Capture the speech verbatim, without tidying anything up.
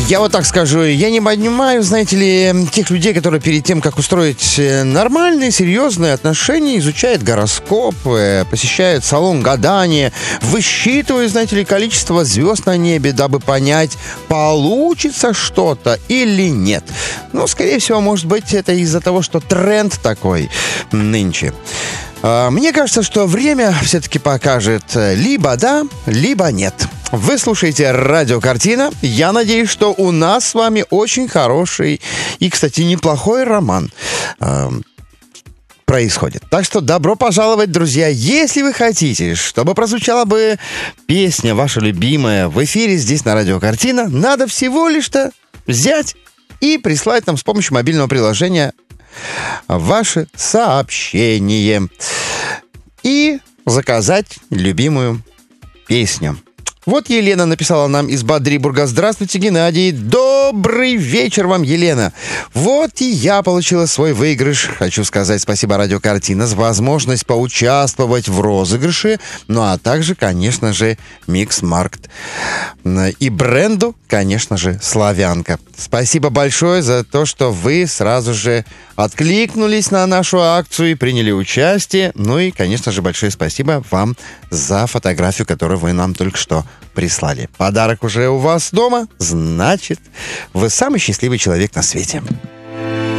Я вот так скажу, я не понимаю, знаете ли, тех людей, которые перед тем, как устроить нормальные, серьезные отношения, изучают гороскоп, посещают салон гадания, высчитывают, знаете ли, количество звезд на небе, дабы понять, получится что-то или нет. Ну, скорее всего, может быть, это из-за того, что тренд такой нынче. Мне кажется, что время все-таки покажет либо да, либо нет. Вы слушаете «Радио Картина». Я надеюсь, что у нас с вами очень хороший и, кстати, неплохой роман э, происходит. Так что добро пожаловать, друзья. Если вы хотите, чтобы прозвучала бы песня ваша любимая в эфире здесь на «Радио Картина», надо всего лишь-то взять и прислать нам с помощью мобильного приложения ваше сообщение и заказать любимую песню. Вот Елена написала нам из Бадрибурга. Здравствуйте, Геннадий. Добрый вечер вам, Елена. Вот и я получила свой выигрыш. Хочу сказать спасибо «Радио Картина» за возможность поучаствовать в розыгрыше. Ну, а также, конечно же, Микс-Маркт. И бренду, конечно же, «Славянка». Спасибо большое за то, что вы сразу же откликнулись на нашу акцию и приняли участие. Ну и, конечно же, большое спасибо вам за фотографию, которую вы нам только что прислали. Подарок уже у вас дома, значит, вы самый счастливый человек на свете.